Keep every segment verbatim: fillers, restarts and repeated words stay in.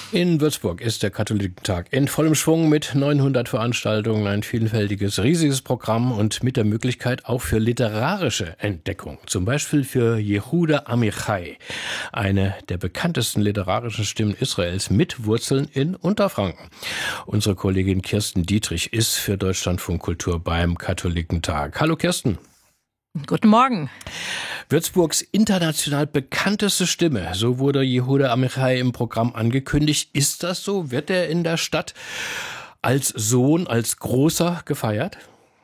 In Würzburg ist der Katholikentag in vollem Schwung mit neunhundert Veranstaltungen, ein vielfältiges, riesiges Programm und mit der Möglichkeit auch für literarische Entdeckung. Zum Beispiel für Yehuda Amichai, eine der bekanntesten literarischen Stimmen Israels mit Wurzeln in Unterfranken. Unsere Kollegin Kirsten Dietrich ist für Deutschlandfunk Kultur beim Katholikentag. Hallo Kirsten. Guten Morgen. Würzburgs international bekannteste Stimme, so wurde Yehuda Amichai im Programm angekündigt. Ist das so? Wird er in der Stadt als Sohn, als Großer gefeiert?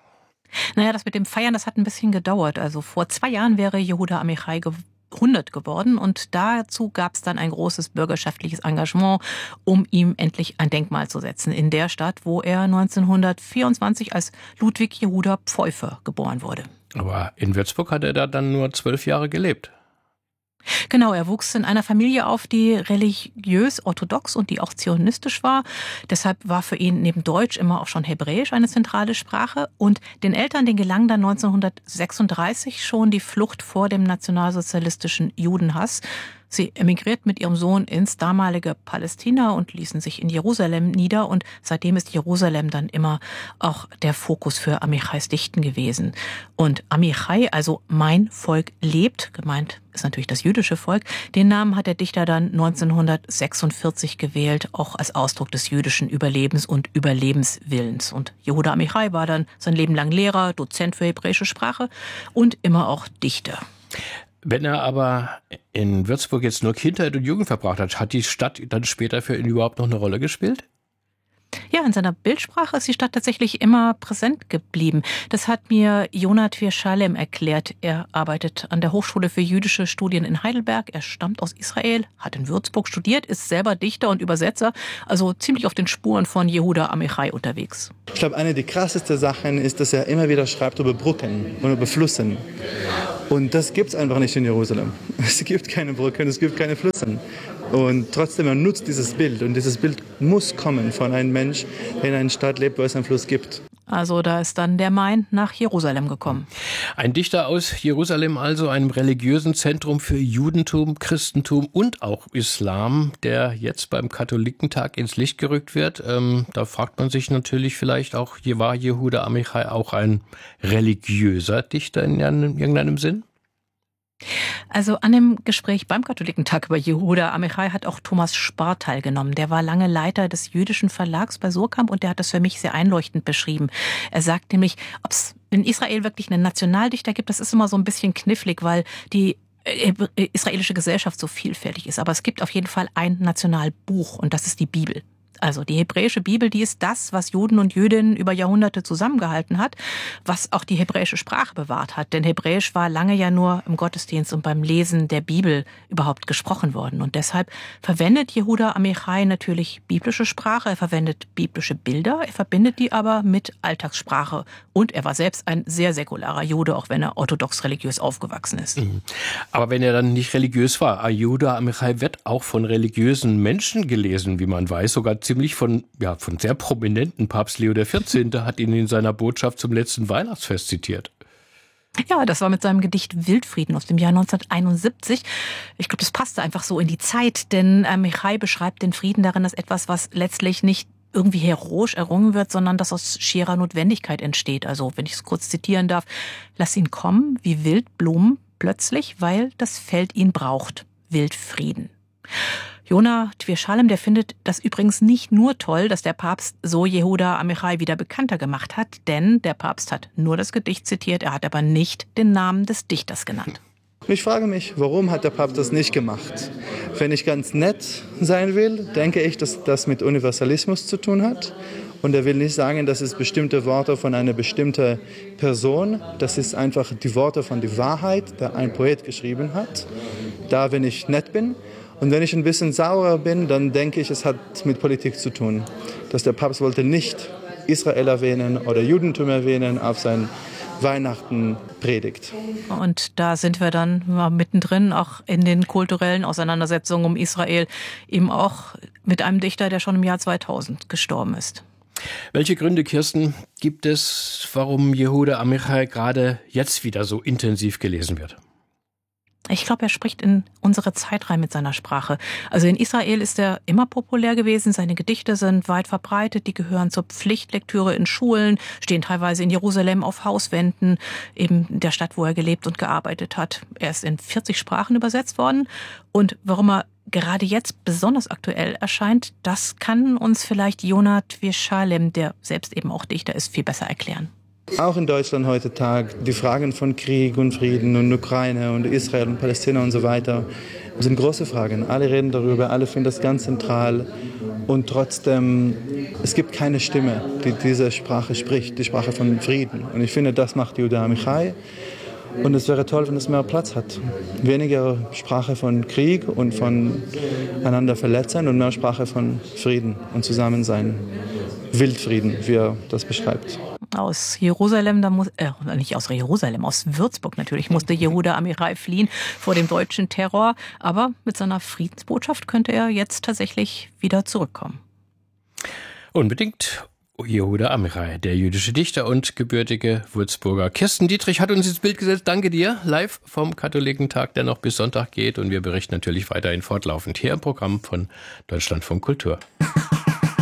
Naja, das mit dem Feiern, das hat ein bisschen gedauert. Also vor zwei Jahren wäre Yehuda Amichai hundert geworden und dazu gab es dann ein großes bürgerschaftliches Engagement, um ihm endlich ein Denkmal zu setzen in der Stadt, wo er neunzehnhundertvierundzwanzig als Ludwig Yehuda Pfeuffer geboren wurde. Aber in Würzburg hat er da dann nur zwölf Jahre gelebt. Genau, er wuchs in einer Familie auf, die religiös orthodox und die auch zionistisch war. Deshalb war für ihn neben Deutsch immer auch schon Hebräisch eine zentrale Sprache. Und den Eltern, denen gelang dann neunzehnhundertsechsunddreißig schon die Flucht vor dem nationalsozialistischen Judenhass. Sie emigrierten mit ihrem Sohn ins damalige Palästina und ließen sich in Jerusalem nieder. Und seitdem ist Jerusalem dann immer auch der Fokus für Amichais Dichten gewesen. Und Amichai, also mein Volk lebt, gemeint ist natürlich das jüdische Volk, den Namen hat der Dichter dann neunzehnhundertsechsundvierzig gewählt, auch als Ausdruck des jüdischen Überlebens und Überlebenswillens. Und Yehuda Amichai war dann sein Leben lang Lehrer, Dozent für hebräische Sprache und immer auch Dichter. Wenn er aber in Würzburg jetzt nur Kindheit und Jugend verbracht hat, hat die Stadt dann später für ihn überhaupt noch eine Rolle gespielt? Ja, in seiner Bildsprache ist die Stadt tatsächlich immer präsent geblieben. Das hat mir Yonah Twir-Shalem erklärt. Er arbeitet an der Hochschule für jüdische Studien in Heidelberg. Er stammt aus Israel, hat in Würzburg studiert, ist selber Dichter und Übersetzer, also ziemlich auf den Spuren von Yehuda Amichai unterwegs. Ich glaube, eine der krassesten Sachen ist, dass er immer wieder schreibt über Brücken und über Flüssen. Und das gibt es einfach nicht in Jerusalem. Es gibt keine Brücken, es gibt keine Flüsse. Und trotzdem, er nutzt dieses Bild. Und dieses Bild muss kommen von einem Mensch, der in einer Stadt lebt, wo es einen Fluss gibt. Also da ist dann der Main nach Jerusalem gekommen. Ein Dichter aus Jerusalem, also einem religiösen Zentrum für Judentum, Christentum und auch Islam, der jetzt beim Katholikentag ins Licht gerückt wird. Ähm, da fragt man sich natürlich vielleicht auch, war Yehuda Amichai auch ein religiöser Dichter in irgendeinem Sinn? Also an dem Gespräch beim Katholikentag über Yehuda Amichai hat auch Thomas Spar teilgenommen. Der war lange Leiter des jüdischen Verlags bei Surkamp und der hat das für mich sehr einleuchtend beschrieben. Er sagt nämlich, ob es in Israel wirklich einen Nationaldichter gibt, das ist immer so ein bisschen knifflig, weil die israelische Gesellschaft so vielfältig ist. Aber es gibt auf jeden Fall ein Nationalbuch und das ist die Bibel. Also die hebräische Bibel, die ist das, was Juden und Jüdinnen über Jahrhunderte zusammengehalten hat, was auch die hebräische Sprache bewahrt hat. Denn Hebräisch war lange ja nur im Gottesdienst und beim Lesen der Bibel überhaupt gesprochen worden. Und deshalb verwendet Yehuda Amichai natürlich biblische Sprache, er verwendet biblische Bilder, er verbindet die aber mit Alltagssprache. Und er war selbst ein sehr säkularer Jude, auch wenn er orthodox religiös aufgewachsen ist. Aber wenn er dann nicht religiös war, Yehuda Amichai wird auch von religiösen Menschen gelesen, wie man weiß, sogar ziemlich von, ja, von sehr prominenten. Papst Leo der vierzehnte hat ihn in seiner Botschaft zum letzten Weihnachtsfest zitiert. Ja, das war mit seinem Gedicht Wildfrieden aus dem Jahr neunzehnhunderteinundsiebzig. Ich glaube, das passte einfach so in die Zeit, denn Amichai beschreibt den Frieden darin als etwas, was letztlich nicht irgendwie heroisch errungen wird, sondern das aus schierer Notwendigkeit entsteht. Also, wenn ich es kurz zitieren darf, lass ihn kommen wie Wildblumen plötzlich, weil das Feld ihn braucht. Wildfrieden. Yonah Twir-Shalem, der findet das übrigens nicht nur toll, dass der Papst so Yehuda Amichai wieder bekannter gemacht hat, denn der Papst hat nur das Gedicht zitiert, er hat aber nicht den Namen des Dichters genannt. Ich frage mich, warum hat der Papst das nicht gemacht? Wenn ich ganz nett sein will, denke ich, dass das mit Universalismus zu tun hat. Und er will nicht sagen, dass es bestimmte Worte von einer bestimmten Person, das ist einfach die Worte von der Wahrheit, die ein Poet geschrieben hat. Da, wenn ich nett bin. Und wenn ich ein bisschen sauer bin, dann denke ich, es hat mit Politik zu tun. Dass der Papst wollte nicht Israel erwähnen oder Judentum erwähnen auf sein Weihnachten predigt. Und da sind wir dann ja, mittendrin, auch in den kulturellen Auseinandersetzungen um Israel, eben auch mit einem Dichter, der schon im Jahr zweitausend gestorben ist. Welche Gründe, Kirsten, gibt es, warum Yehuda Amichai gerade jetzt wieder so intensiv gelesen wird? Ich glaube, er spricht in unsere Zeit rein mit seiner Sprache. Also in Israel ist er immer populär gewesen. Seine Gedichte sind weit verbreitet. Die gehören zur Pflichtlektüre in Schulen, stehen teilweise in Jerusalem auf Hauswänden, eben der Stadt, wo er gelebt und gearbeitet hat. Er ist in vierzig Sprachen übersetzt worden. Und warum er gerade jetzt besonders aktuell erscheint, das kann uns vielleicht Yonah Tvier-Shalem, der selbst eben auch Dichter ist, viel besser erklären. Auch in Deutschland heute Tag, die Fragen von Krieg und Frieden und Ukraine und Israel und Palästina und so weiter sind große Fragen. Alle reden darüber, alle finden das ganz zentral und trotzdem, es gibt keine Stimme, die diese Sprache spricht, die Sprache von Frieden. Und ich finde, das macht Yehuda Amichai. Und es wäre toll, wenn es mehr Platz hat. Weniger Sprache von Krieg und von einander verletzen und mehr Sprache von Frieden und Zusammensein. Wildfrieden, wie er das beschreibt. Aus Jerusalem, da muss, äh, nicht aus Jerusalem, aus Würzburg natürlich, musste Yehuda Amichai fliehen vor dem deutschen Terror. Aber mit seiner Friedensbotschaft könnte er jetzt tatsächlich wieder zurückkommen. Unbedingt. Yehuda Amichai, der jüdische Dichter und gebürtige Würzburger. Kirsten Dietrich hat uns ins Bild gesetzt. Danke dir. Live vom Katholikentag, der noch bis Sonntag geht. Und wir berichten natürlich weiterhin fortlaufend hier im Programm von Deutschlandfunk Kultur.